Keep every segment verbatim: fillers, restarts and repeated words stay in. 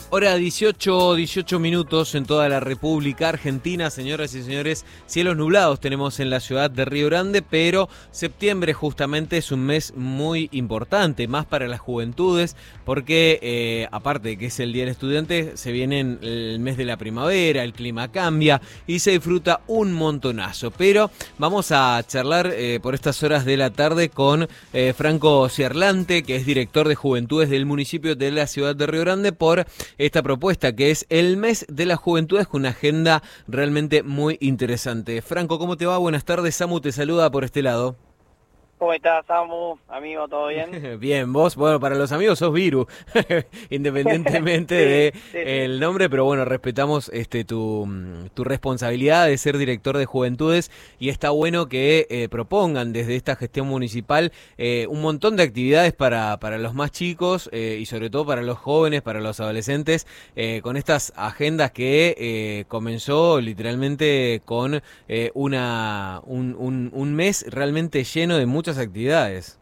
Hora dieciocho, dieciocho minutos en toda la República Argentina, señoras y señores, cielos nublados tenemos en la ciudad de Río Grande, pero septiembre justamente es un mes muy importante, más para las juventudes, porque eh, aparte de que es el Día del Estudiante, se viene el mes de la primavera, el clima cambia y se disfruta un montonazo. Pero vamos a charlar eh, por estas horas de la tarde con eh, Franco Ciarlante, que es director de Juventudes del municipio de la ciudad de Río Grande, por esta propuesta que es el mes de la juventud, con una agenda realmente muy interesante. Franco, ¿cómo te va? Buenas tardes, Samu te saluda por este lado. ¿Cómo estás, Samu? Amigo, ¿todo bien? Bien, vos, bueno, para los amigos sos Viru, independientemente sí, de sí, sí. el nombre, pero bueno, respetamos este tu, tu responsabilidad de ser director de Juventudes y está bueno que eh, propongan desde esta gestión municipal eh, un montón de actividades para, para los más chicos eh, y sobre todo para los jóvenes, para los adolescentes, eh, con estas agendas que eh, comenzó literalmente con eh, una un, un, un mes realmente lleno de muchas actividades.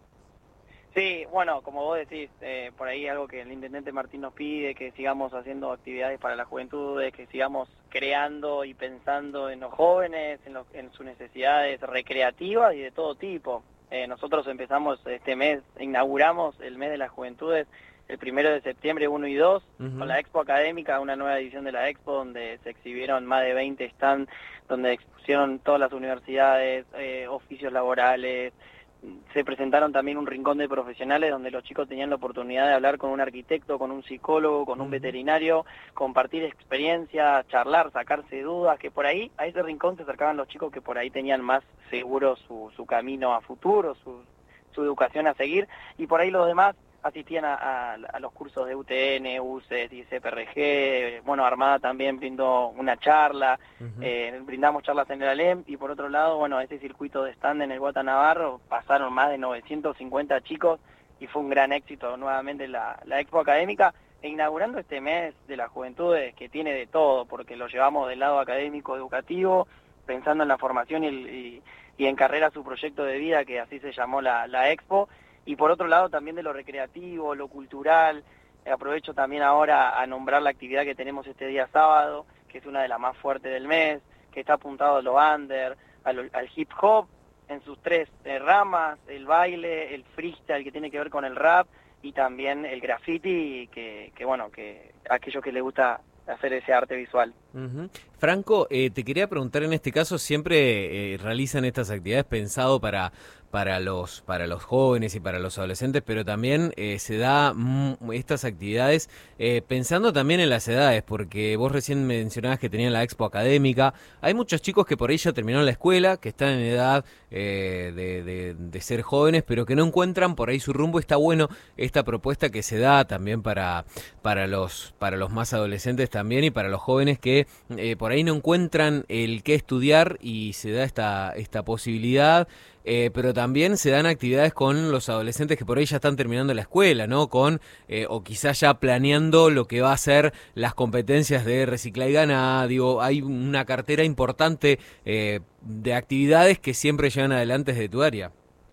Sí, bueno, como vos decís, eh, por ahí algo que el intendente Martín nos pide, que sigamos haciendo actividades para la juventud, que sigamos creando y pensando en los jóvenes, en, los, en sus necesidades recreativas y de todo tipo. Eh, nosotros empezamos este mes, inauguramos el mes de las juventudes el primero de septiembre, uno y dos, uh-huh. con la Expo Académica, una nueva edición de la Expo, donde se exhibieron más de veinte stands, donde expusieron todas las universidades, eh, oficios laborales. Se presentaron también un rincón de profesionales donde los chicos tenían la oportunidad de hablar con un arquitecto, con un psicólogo, con un veterinario, compartir experiencias, charlar, sacarse dudas, que por ahí, a ese rincón se acercaban los chicos que por ahí tenían más seguro su, su camino a futuro, su, su educación a seguir, y por ahí los demás asistían a, a, a los cursos de U T N, U C E S y C P R G, bueno, Armada también brindó una charla, uh-huh. eh, brindamos charlas en el ALEM, y por otro lado, bueno, ese circuito de stand en el Guata Navarro, pasaron más de novecientos cincuenta chicos, y fue un gran éxito nuevamente la, la Expo Académica, e inaugurando este mes de las juventudes que tiene de todo, porque lo llevamos del lado académico educativo, pensando en la formación y, el, y, y en carrera su proyecto de vida, que así se llamó la, la Expo, y por otro lado también de lo recreativo, lo cultural. Eh, aprovecho también ahora a nombrar la actividad que tenemos este día sábado, que es una de las más fuertes del mes, que está apuntado a lo under, a lo, al hip hop, en sus tres eh, ramas, el baile, el freestyle que tiene que ver con el rap, y también el graffiti, que, que bueno, que a aquellos que les gusta hacer ese arte visual. Uh-huh. Franco, eh, te quería preguntar, en este caso, ¿siempre eh, realizan estas actividades pensado para, para, los, para los jóvenes y para los adolescentes, pero también eh, se da mm, estas actividades eh, pensando también en las edades? Porque vos recién mencionabas que tenían la Expo Académica, hay muchos chicos que por ahí ya terminaron la escuela, que están en edad eh, de, de, de ser jóvenes, pero que no encuentran por ahí su rumbo. Está bueno esta propuesta que se da también para, para, los, para los más adolescentes también y para los jóvenes que eh, por ahí no encuentran el qué estudiar, y se da esta, esta posibilidad, eh, pero también se dan actividades con los adolescentes que por ahí ya están terminando la escuela, ¿no? Con, eh, o quizás ya planeando lo que va a ser las competencias de reciclar y ganar. Digo, hay una cartera importante eh, de actividades que siempre llevan adelante desde tu área.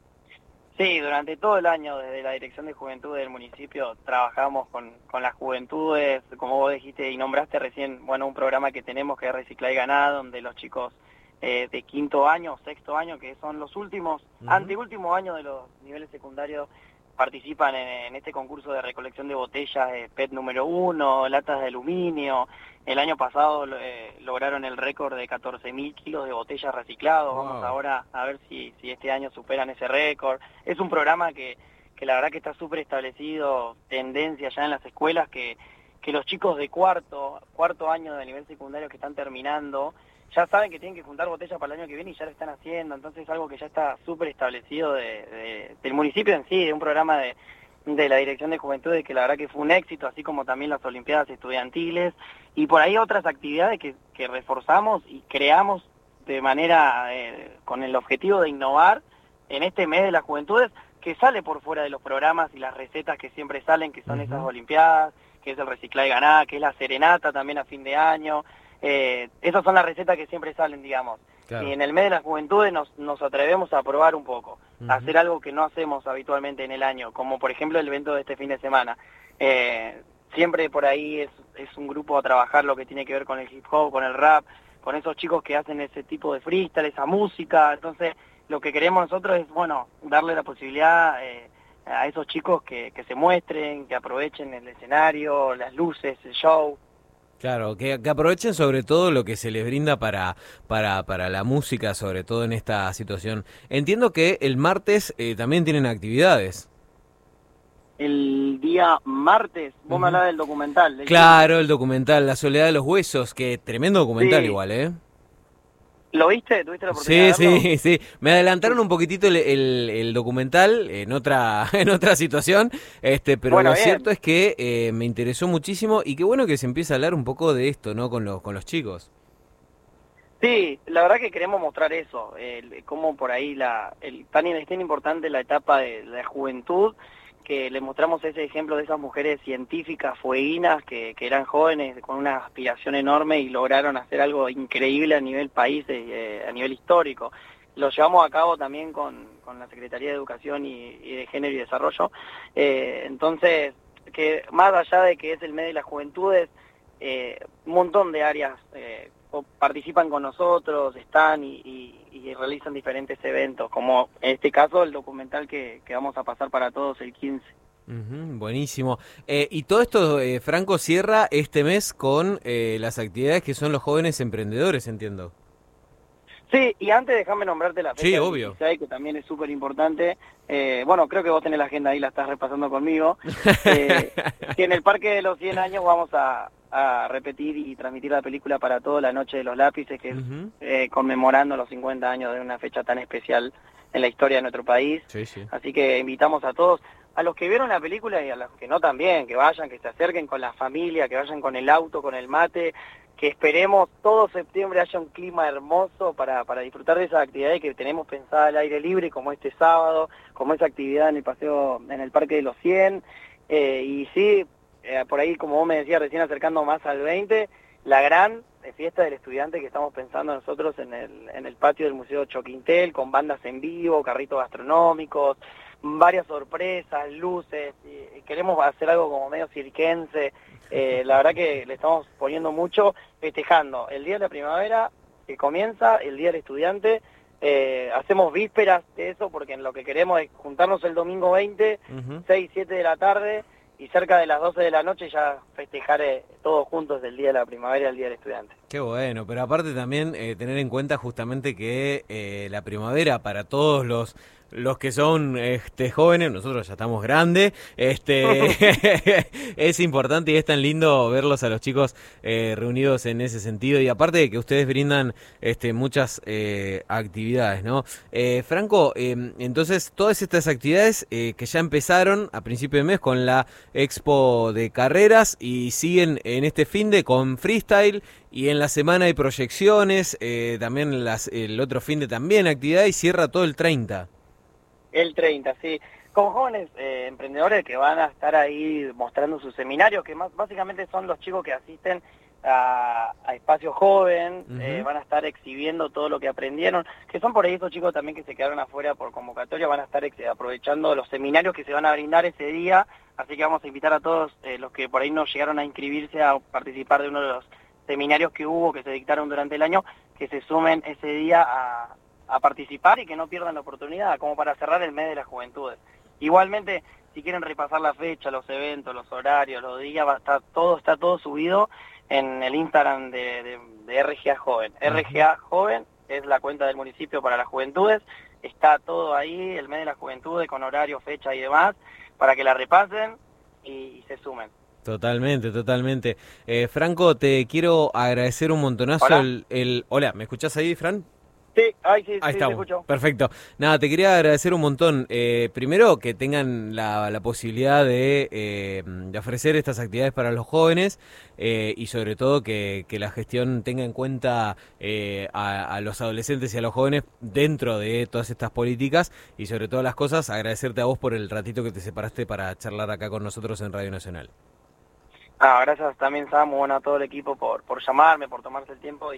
Sí, durante todo el año desde la Dirección de Juventud del municipio trabajamos con, con las juventudes, como vos dijiste y nombraste recién, bueno, un programa que tenemos que es Reciclar y Ganar, donde los chicos eh, de quinto año, sexto año, que son los últimos, uh-huh. anteúltimos años de los niveles secundarios, participan en, en este concurso de recolección de botellas de P E T número uno, latas de aluminio. El año pasado eh, lograron el récord de catorce mil kilos de botellas recicladas. Wow. Vamos ahora a ver si, si este año superan ese récord. Es un programa que, que la verdad que está súper establecido, tendencia ya en las escuelas, que, que los chicos de cuarto, cuarto año de nivel secundario que están terminando, ya saben que tienen que juntar botellas para el año que viene y ya lo están haciendo. Entonces es algo que ya está súper establecido de, de, del municipio en sí, de un programa de, de la Dirección de Juventud, que la verdad que fue un éxito, así como también las Olimpiadas Estudiantiles, y por ahí otras actividades que, que reforzamos y creamos de manera, eh, con el objetivo de innovar en este mes de las juventudes, que sale por fuera de los programas y las recetas que siempre salen, que son uh-huh. esas Olimpiadas, que es el reciclar y ganar, que es la serenata también a fin de año. Eh, esas son las recetas que siempre salen, digamos. Claro. Y en el mes de las juventudes nos, nos atrevemos a probar un poco, uh-huh. a hacer algo que no hacemos habitualmente en el año, como por ejemplo el evento de este fin de semana. Eh, siempre por ahí es, es un grupo a trabajar lo que tiene que ver con el hip hop, con el rap, con esos chicos que hacen ese tipo de freestyle, esa música. Entonces lo que queremos nosotros es, bueno, darle la posibilidad eh, a esos chicos que, que se muestren, que aprovechen el escenario, las luces, el show. Claro, que, que aprovechen sobre todo lo que se les brinda para, para, para la música, sobre todo en esta situación. Entiendo que el martes eh, también tienen actividades. El día martes, vos uh-huh. me hablás del documental. Del claro, el documental La Soledad de los Huesos, que tremendo documental sí. igual, ¿eh? ¿Lo viste? ¿Tuviste la oportunidad sí, de verlo? Sí, sí, me adelantaron un poquitito el, el, el documental en otra en otra situación, este, pero bueno, lo bien. cierto es que eh, me interesó muchísimo y qué bueno que se empiece a hablar un poco de esto, ¿no? Con los con los chicos. Sí, la verdad que queremos mostrar eso, el, cómo por ahí la el, tan, es tan importante la etapa de la juventud, que le mostramos ese ejemplo de esas mujeres científicas, fueguinas, que, que eran jóvenes con una aspiración enorme y lograron hacer algo increíble a nivel país, eh, a nivel histórico. Lo llevamos a cabo también con, con la Secretaría de Educación y, y de Género y Desarrollo. Eh, entonces, que más allá de que es el mes de las juventudes, eh, un montón de áreas eh, participan con nosotros, están y, y, y realizan diferentes eventos, como en este caso el documental que, que vamos a pasar para todos el quince. Uh-huh, buenísimo. Eh, y todo esto, eh, Franco, cierra este mes con eh, las actividades que son los jóvenes emprendedores, entiendo. Sí, y antes déjame nombrarte la fecha sí, del obvio. dieciséis, que también es súper importante. Eh, bueno, creo que vos tenés la agenda ahí, la estás repasando conmigo. Eh, que en el Parque de los cien años vamos a, a repetir y transmitir la película Para Todo, La Noche de los Lápices, que es uh-huh. eh, conmemorando los cincuenta años de una fecha tan especial en la historia de nuestro país. Sí, sí. Así que invitamos a todos, a los que vieron la película y a los que no también, que vayan, que se acerquen con la familia, que vayan con el auto, con el mate, que esperemos todo septiembre haya un clima hermoso para, para disfrutar de esas actividades que tenemos pensadas al aire libre, como este sábado, como esa actividad en el paseo, en el Parque de los cien, eh, y sí, eh, por ahí, como vos me decías recién, acercando más al veinte, la gran fiesta del estudiante que estamos pensando nosotros en el, en el patio del Museo Choquintel, con bandas en vivo, carritos gastronómicos, varias sorpresas, luces, y queremos hacer algo como medio cirquense. Eh, la verdad que le estamos poniendo mucho, festejando el Día de la Primavera, que comienza, el Día del Estudiante. Eh, hacemos vísperas de eso porque lo que queremos es juntarnos el domingo veinte, uh-huh. seis, siete de la tarde, y cerca de las doce de la noche ya festejar eh, todos juntos el Día de la Primavera y el Día del Estudiante. Qué bueno, pero aparte también eh, tener en cuenta justamente que eh, la primavera para todos los los que son este jóvenes, nosotros ya estamos grandes, este es importante y es tan lindo verlos a los chicos eh, reunidos en ese sentido, y aparte de que ustedes brindan este muchas eh, actividades, ¿no? Eh, Franco, eh, entonces todas estas actividades eh, que ya empezaron a principio de mes con la Expo de Carreras y siguen en este finde con freestyle, y en la semana hay proyecciones, eh, también las, el otro finde también actividad, y cierra todo el treinta. El treinta, sí. Con jóvenes eh, emprendedores que van a estar ahí mostrando sus seminarios, que más básicamente son los chicos que asisten a, a Espacio Joven, uh-huh. eh, van a estar exhibiendo todo lo que aprendieron, que son por ahí esos chicos también que se quedaron afuera por convocatoria, van a estar ex- aprovechando los seminarios que se van a brindar ese día, así que vamos a invitar a todos eh, los que por ahí no llegaron a inscribirse a participar de uno de los seminarios que hubo, que se dictaron durante el año, que se sumen ese día a... a participar y que no pierdan la oportunidad, como para cerrar el mes de las juventudes. Igualmente, si quieren repasar la fecha, los eventos, los horarios, los días, va a estar todo, está todo subido en el Instagram de, de, de R G A Joven. Uh-huh. R G A Joven es la cuenta del municipio para las juventudes, está todo ahí, el mes de las juventudes, con horario, fecha y demás, para que la repasen y, y se sumen. Totalmente, totalmente. Eh, Franco, te quiero agradecer un montonazo. Hola, el, el... Hola, ¿me escuchás ahí, Fran? Sí, ay, sí, Ahí sí, estamos. te escucho. Perfecto. Nada, te quería agradecer un montón. Eh, primero, que tengan la, la posibilidad de, eh, de ofrecer estas actividades para los jóvenes, eh, y sobre todo que, que la gestión tenga en cuenta eh, a, a los adolescentes y a los jóvenes dentro de todas estas políticas, y sobre todas las cosas, agradecerte a vos por el ratito que te separaste para charlar acá con nosotros en Radio Nacional. Ah, gracias también, Samu, bueno, a todo el equipo por, por llamarme, por tomarse el tiempo y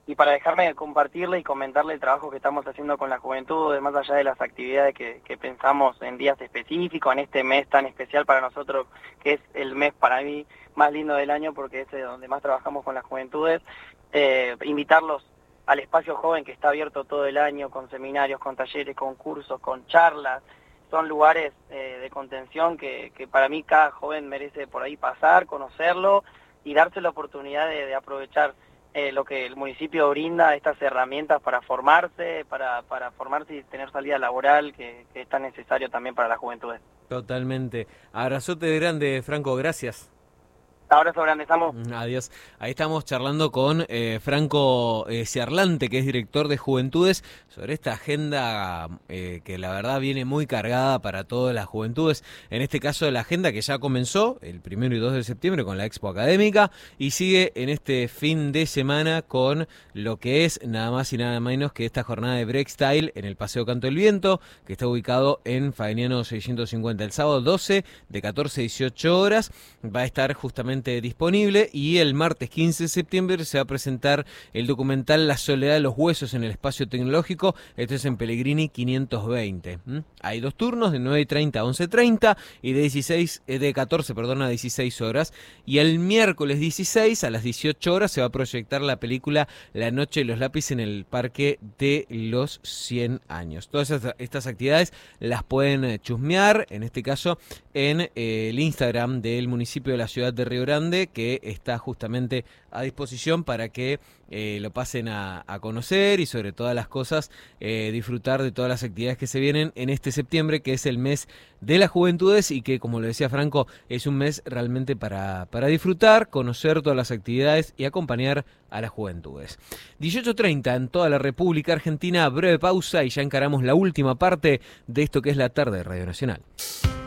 y para dejarme compartirle y comentarle el trabajo que estamos haciendo con la juventud, más allá de las actividades que, que pensamos en días específicos, en este mes tan especial para nosotros, que es el mes para mí más lindo del año, porque es donde más trabajamos con las juventudes, eh, invitarlos al espacio joven que está abierto todo el año, con seminarios, con talleres, con cursos, con charlas. Son lugares eh, de contención que, que para mí cada joven merece por ahí pasar, conocerlo y darse la oportunidad de, de aprovechar eh, lo que el municipio brinda, estas herramientas para formarse, para, para formarse y tener salida laboral, que, que es tan necesario también para la juventud. Totalmente. Abrazote grande, Franco, gracias. Abrazo grande, Samu. Adiós. Ahí estamos charlando con eh, Franco eh, Ciarlante, que es director de Juventudes, sobre esta agenda eh, que la verdad viene muy cargada para todas las juventudes. En este caso, la agenda que ya comenzó el primero y dos de septiembre con la Expo Académica y sigue en este fin de semana con lo que es nada más y nada menos que esta jornada de Breakstyle en el Paseo Canto del Viento, que está ubicado en Faeniano seiscientos cincuenta. El sábado doce de catorce a dieciocho horas va a estar justamente disponible, y el martes quince de septiembre se va a presentar el documental La Soledad de los Huesos en el Espacio Tecnológico. Esto es en Pellegrini quinientos veinte. ¿Mm? Hay dos turnos de nueve y treinta a once y treinta y de dieciséis eh, de catorce perdón, a dieciséis horas, y el miércoles dieciséis a las dieciocho horas se va a proyectar la película La Noche de los Lápices en el Parque de los cien años. Todas estas, estas actividades las pueden chusmear, en este caso en eh, el Instagram del municipio de la ciudad de Río Grande, que está justamente a disposición para que eh, lo pasen a, a conocer y sobre todas las cosas eh, disfrutar de todas las actividades que se vienen en este septiembre, que es el mes de las juventudes y que, como lo decía Franco, es un mes realmente para, para disfrutar, conocer todas las actividades y acompañar a las juventudes. dieciocho treinta en toda la República Argentina, breve pausa y ya encaramos la última parte de esto que es la tarde de Radio Nacional.